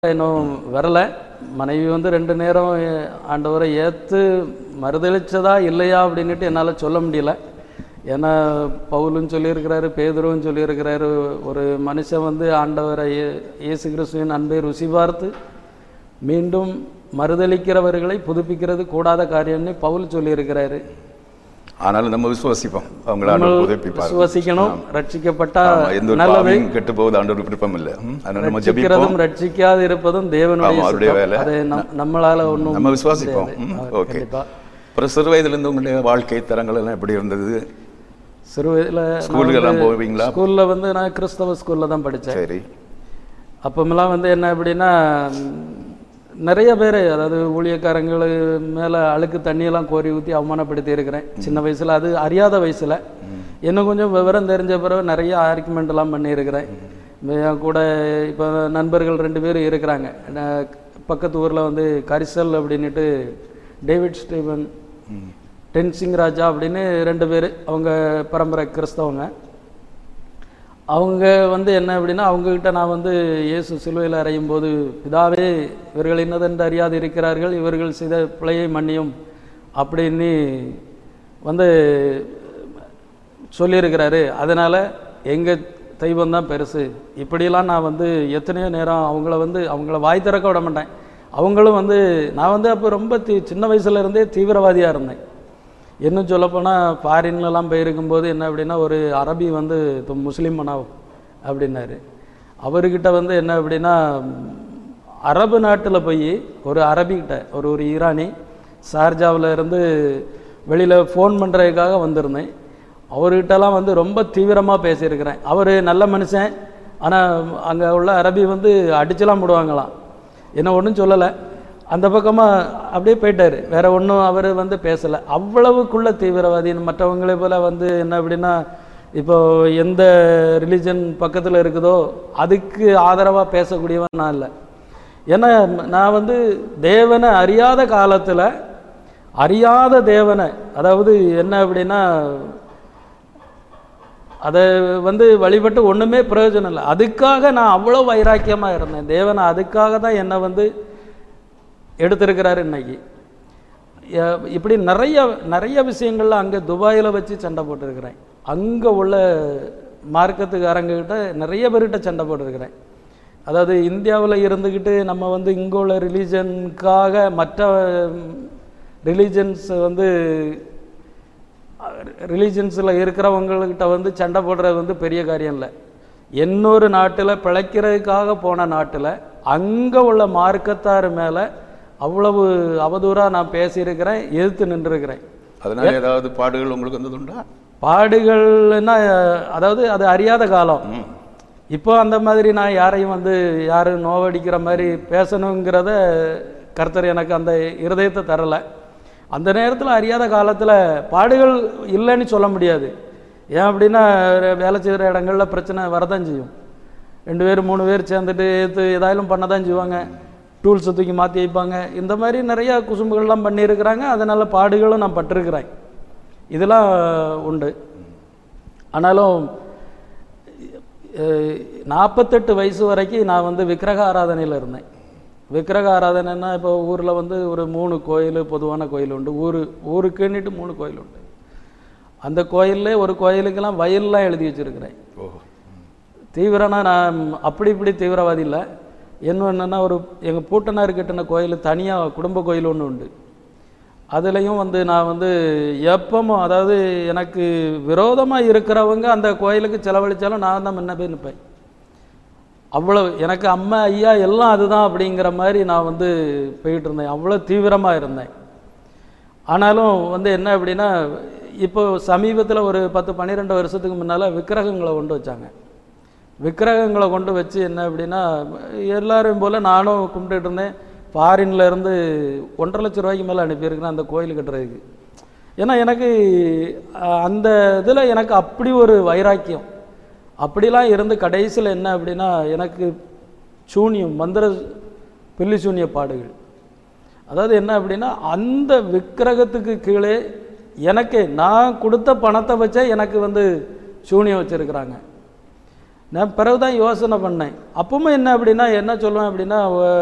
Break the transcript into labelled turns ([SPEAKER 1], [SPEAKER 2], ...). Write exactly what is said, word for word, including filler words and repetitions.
[SPEAKER 1] இன்னும் வரலை. மனைவி வந்து ரெண்டு நேரம் ஆண்டவரை ஏற்று மறுதளிச்சதா இல்லையா அப்படின்ட்டு என்னால் சொல்ல முடியல. ஏன்னா பவுலும் சொல்லியிருக்கிறாரு, பேதுருவும் சொல்லியிருக்கிறாரு, ஒரு மனுஷன் வந்து ஆண்டவரை இயேசு கிறிஸ்துவின் அன்பை ருசி பார்த்து மீண்டும் மறுதளிக்கிறவர்களை புதுப்பிக்கிறது கூடாத காரியம்னு பவுல் சொல்லியிருக்கிறாரு.
[SPEAKER 2] ஆனாலும் நம்ம விசுவாசிப்போம், அவங்களால
[SPEAKER 1] விசுவாசிக்கணும். ரட்சிக்கப்பட்டா
[SPEAKER 2] எந்த நல்லது கெட்டு போவது ஆண்டவருக்கு விருப்பம் இல்லை.
[SPEAKER 1] ரட்சிக்கிறதும் ரட்சிக்காது இருப்பதும் தேவனுடைய வேலை. அது நம்மளால ஒன்றும்
[SPEAKER 2] நம்ம விசுவாசிப்போம். ஓகே. அப்புறம் சிறு வயதுல இருந்து உங்களுடைய வாழ்க்கை தரங்கள் எல்லாம் எப்படி இருந்தது?
[SPEAKER 1] சிறு வயதுல
[SPEAKER 2] ஸ்கூலுக்கெல்லாம் போவீங்களா?
[SPEAKER 1] ஸ்கூல்ல வந்து நான் கிறிஸ்தவ ஸ்கூல்ல தான் படித்தேன்.
[SPEAKER 2] சரி.
[SPEAKER 1] அப்பமெல்லாம் வந்து என்ன அப்படின்னா, நிறைய பேர், அதாவது ஊழியக்காரங்கள் மேலே அழுக்கு தண்ணியெல்லாம் கோரி ஊற்றி அவமானப்படுத்தி இருக்கிறேன் சின்ன வயசில். அது அறியாத வயசில். இன்னும் கொஞ்சம் விவரம் தெரிஞ்ச பிறகு நிறைய ஆர்குமெண்ட்லாம் பண்ணியிருக்கிறேன். என் கூட இப்போ நண்பர்கள் ரெண்டு பேர் இருக்கிறாங்க. பக்கத்து ஊரில் வந்து கரிசல் அப்படின்ட்டு டேவிட் ஸ்டீவன், டென்சிங் ராஜா அப்படின்னு ரெண்டு பேர், அவங்க பரம்பரை கிறிஸ்தவங்க. அவங்க வந்து என்ன அப்படின்னா, அவங்கக்கிட்ட நான் வந்து இயேசு சிலுவையில் அறையும் போது, பிதாவே இவர்கள் இன்னதென்று அறியாது இருக்கிறார்கள், இவர்கள் செய்த பிழையை மன்னியும் அப்படின்னு வந்து சொல்லியிருக்கிறாரு. அதனால் எங்கள் தெய்வம் தான் பெருசு இப்படிலாம் நான் வந்து எத்தனையோ நேரம் அவங்கள வந்து அவங்கள வாய் திறக்க விட மாட்டேன். அவங்களும் வந்து, நான் வந்து அப்போ ரொம்ப தீ சின்ன வயசுலேருந்தே தீவிரவாதியாக இருந்தேன். இன்னும் சொல்லப்போனால் ஃபாரின்லலாம் போயிருக்கும்போது என்ன அப்படின்னா, ஒரு அரபி வந்து முஸ்லீம் மனாவ் அப்படின்னாரு. அவர்கிட்ட வந்து என்ன அப்படின்னா, அரபு நாட்டில் போய் ஒரு அரபிக்கிட்ட, ஒரு ஒரு ஈரானி ஷார்ஜாவில் இருந்து வெளியில் ஃபோன் பண்ணுறதுக்காக வந்திருந்தேன். அவர்கிட்டலாம் வந்து ரொம்ப தீவிரமாக பேசியிருக்கிறேன். அவர் நல்ல மனுஷன், ஆனால் அங்கே உள்ள அரபி வந்து அடிச்செல்லாம் போடுவாங்களாம். என்ன ஒன்றும் சொல்லலை. அந்த பக்கமாக அப்படியே போயிட்டார். வேறு ஒன்றும் அவர் வந்து பேசலை. அவ்வளவுக்குள்ள தீவிரவாதி. மற்றவங்களே போல் வந்து என்ன அப்படின்னா, இப்போ எந்த ரிலீஜன் பக்கத்தில் இருக்குதோ அதுக்கு ஆதரவாக பேசக்கூடியவன் நான் இல்லை. ஏன்னா நான் வந்து தேவனை அறியாத காலத்தில், அறியாத தேவனை, அதாவது என்ன அப்படின்னா, அதை வந்து வழிபட்டு ஒன்றுமே பிரயோஜனம் இல்லை. அதுக்காக நான் அவ்வளோ வைராக்கியமாக இருந்தேன். தேவனை அதுக்காக தான் என்னை வந்து எடுத்திருக்கிறாரு இன்னைக்கு. இப்படி நிறைய நிறைய விஷயங்கள்ல அங்கே துபாயில் வச்சு சண்டை போட்டிருக்கிறேன். அங்கே உள்ள மார்க்கத்துக்காரங்கிட்ட நிறைய பேர்கிட்ட சண்டை போட்டிருக்கிறேன். அதாவது இந்தியாவில் இருந்துக்கிட்டு நம்ம வந்து இங்கே உள்ள ரிலீஜனுக்காக மற்ற ரிலீஜன்ஸ் வந்து ரிலீஜன்ஸில் இருக்கிறவங்கக்கிட்ட வந்து சண்டை போடுறது வந்து பெரிய காரியம் இல்லை. இன்னொரு நாட்டில் பிழைக்கிறதுக்காக போன நாட்டில் அங்கே உள்ள மார்க்கத்தார் மேலே அவ்வளவு அவதூறாக நான் பேசியிருக்கிறேன், எதிர்த்து நின்றுருக்கிறேன்.
[SPEAKER 2] அதனால ஏதாவது பாடுகள் உங்களுக்கு வந்ததுண்டா?
[SPEAKER 1] பாடுகள்னா, அதாவது அது அறியாத காலம். இப்போ அந்த மாதிரி நான் யாரையும் வந்து யாரும் நோவடிக்கிற மாதிரி பேசணுங்கிறத கர்த்தர் எனக்கு அந்த இருதயத்தை தரலை. அந்த நேரத்தில் அறியாத காலத்தில் பாடுகள் இல்லைன்னு சொல்ல முடியாது. ஏன் அப்படின்னா, வேலை செய்கிற இடங்களில் பிரச்சனை வரதான் செய்யும். ரெண்டு பேர் மூணு பேர் சேர்ந்துட்டு ஏற்று ஏதாயிலும் பண்ண தான் செய்வாங்க. டூல்ஸை தூக்கி மாற்றி வைப்பாங்க. இந்த மாதிரி நிறையா குசும்புகள்லாம் பண்ணியிருக்கிறாங்க. அதனால் பாடுகளும் நான் பட்டிருக்கிறேன். இதெல்லாம் உண்டு. ஆனாலும் நாற்பத்தெட்டு வயசு வரைக்கும் நான் வந்து விக்கிரக ஆராதனையில் இருந்தேன். விக்கிரக ஆராதனைன்னா, இப்போ ஊரில் வந்து ஒரு மூணு கோயில், பொதுவான கோயில் உண்டு. ஊர் ஊருக்குன்னுட்டு மூணு கோயில் உண்டு. அந்த கோயிலே ஒரு கோயிலுக்கெல்லாம் வயல்லாம் எழுதி வச்சுருக்கிறேன். தீவிரனா நான் அப்படி இப்படி தீவிரவாதி இல்லை. என்ன என்னென்னா, ஒரு எங்கள் பூட்டனார் கட்டின கோயில் தனியாக குடும்ப கோயில் ஒன்று உண்டு. அதுலேயும் வந்து நான் வந்து எப்பவும், அதாவது எனக்கு விரோதமாக இருக்கிறவங்க அந்த கோயிலுக்கு செலவழித்தாலும் நான் தான் முன்ன போய் நிற்பேன். அவ்வளோ எனக்கு அம்மா ஐயா எல்லாம் அதுதான் அப்படிங்கிற மாதிரி நான் வந்து போயிட்டு இருந்தேன். அவ்வளோ தீவிரமாக இருந்தேன். ஆனாலும் வந்து என்ன அப்படின்னா, இப்போ சமீபத்தில் ஒரு பத்து பன்னிரெண்டு வருஷத்துக்கு முன்னால் விக்கிரகங்களை கொண்டு வச்சாங்க. விக்கிரகங்களை கொண்டு வச்சு என்ன அப்படின்னா, எல்லாரும் போல் நானும் கும்பிட்டுட்டு இருந்தேன். ஃபாரின்ல இருந்து ஒன்றரை லட்சம் ரூபாய்க்கு மேலே அனுப்பியிருக்கிறேன் அந்த கோயில் கட்டுறதுக்கு. ஏன்னா எனக்கு அந்த இதில் எனக்கு அப்படி ஒரு வைராக்கியம். அப்படிலாம் இருந்து கடைசியில் என்ன அப்படின்னா, எனக்கு சூனியம், மந்திர பில்லி சூனிய பாடுகள். அதாவது என்ன அப்படின்னா, அந்த விக்கிரகத்துக்கு கீழே எனக்கு நான் கொடுத்த பணத்தை வச்சே எனக்கு வந்து சூனியம் வச்சுருக்கிறாங்க. நான் பிறகு தான் யோசனை பண்ணேன். அப்பவும் என்ன அப்படின்னா என்ன சொல்லுவேன் அப்படின்னா